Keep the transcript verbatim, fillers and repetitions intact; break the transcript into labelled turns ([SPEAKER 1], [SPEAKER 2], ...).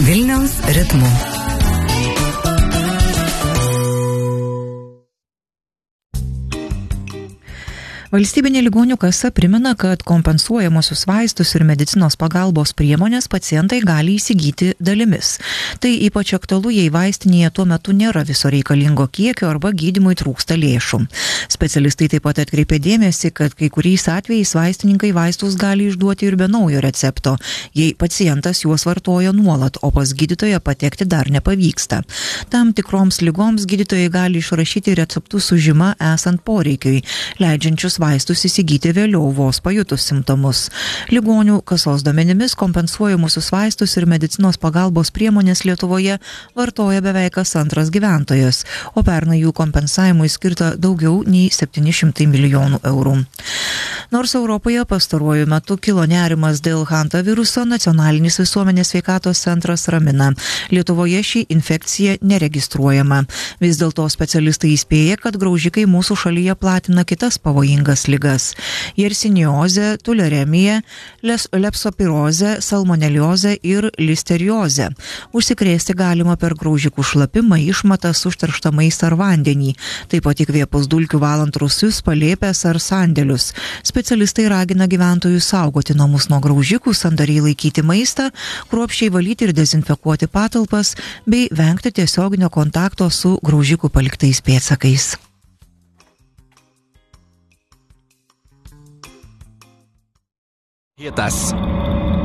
[SPEAKER 1] Vilniaus ritmu. Valstybinė ligonių kasa primena, kad kompensuojamosius vaistus ir medicinos pagalbos priemonės pacientai gali įsigyti dalimis. Tai ypač aktualu, jei vaistinėje tuo metu nėra viso reikalingo kiekio arba gydymui trūksta lėšų. Specialistai taip pat atkreipė dėmesį, kad kai kuriais atvejais vaistininkai vaistus gali išduoti ir be naujo recepto, jei pacientas juos vartoja nuolat, o pas gydytoją patekti dar nepavyksta. Tam tikroms ligoms gydytojai gali išrašyti receptus su žyma esant poreikiui, leidžiančius vaistus įsigyti vėliau vos pajutus simptomus. Ligonių kasos duomenimis kompensuojamusius vaistus ir medicinos pagalbos priemonės Lietuvoje vartoja beveik kas antras gyventojas, o pernai jų kompensavimui skirta daugiau nei septyni šimtai milijonų eurų. Nors Europoje pastaruoju metu kilo nerimas dėl hantaviruso, nacionalinis visuomenės sveikatos centras ramina. Lietuvoje ši infekcija neregistruojama. Vis dėlto specialistai įspėja, kad graužikai mūsų šalyje platina kitas pavojingas ligas – jersiniozę, tuleremiją, lepsopirozę, salmoneliozę ir listeriozę. Užsikrėsti galima per graužikų šlapimą, išmatas, užterštą maistą ar vandenį, taip pat įkvėpus dulkių valant rūsius, palėpes ar sandėlius. Specialistai ragina gyventojus saugoti namus nuo graužikų, sandariai laikyti maistą, kruopščiai valyti ir dezinfekuoti patalpas bei vengti tiesioginio kontakto su graužikų paliktais pėdsakais.
[SPEAKER 2] Hitas